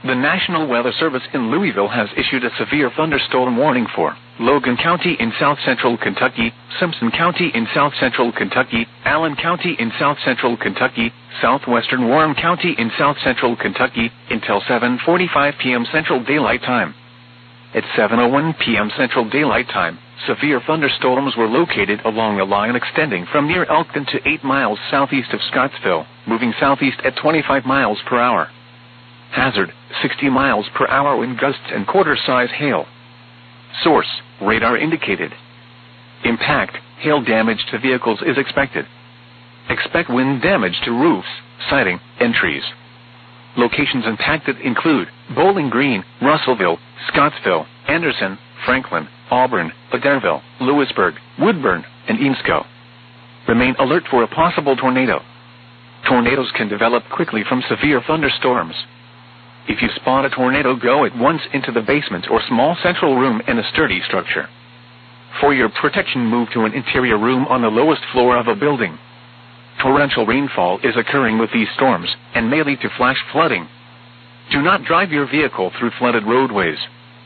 The National Weather Service in Louisville has issued a severe thunderstorm warning for Logan County in south-central Kentucky, Simpson County in south-central Kentucky, Allen County in south-central Kentucky, southwestern Warren County in south-central Kentucky, until 7:45 p.m. Central Daylight Time. At 7:01 p.m. Central Daylight Time, severe thunderstorms were located along a line extending from near Elkton to 8 miles southeast of Scottsville, moving southeast at 25 miles per hour. Hazard, 60 miles per hour wind gusts and quarter-size hail. Source, radar indicated. Impact, hail damage to vehicles is expected. Expect wind damage to roofs, siding, and trees. Locations impacted include Bowling Green, Russellville, Scottsville, Anderson, Franklin, Auburn, Adairville, Lewisburg, Woodburn, and Eamsco. Remain alert for a possible tornado. Tornadoes can develop quickly from severe thunderstorms. If you spot a tornado, go at once into the basement or small central room in a sturdy structure. For your protection, move to an interior room on the lowest floor of a building. Torrential rainfall is occurring with these storms and may lead to flash flooding. Do not drive your vehicle through flooded roadways.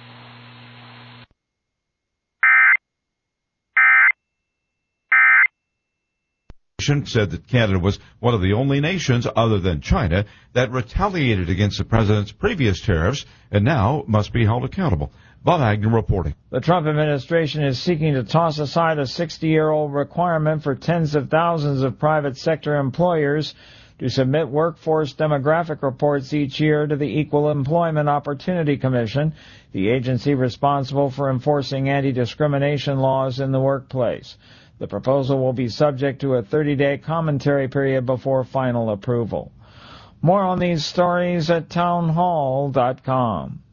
Said that Canada was one of the only nations other than China that retaliated against the president's previous tariffs and now must be held accountable. Bob Agnew reporting. The Trump administration is seeking to toss aside a 60-year-old requirement for tens of thousands of private sector employers to submit workforce demographic reports each year to the Equal Employment Opportunity Commission, the agency responsible for enforcing anti-discrimination laws in the workplace. The proposal will be subject to a 30-day commentary period before final approval. More on these stories at townhall.com.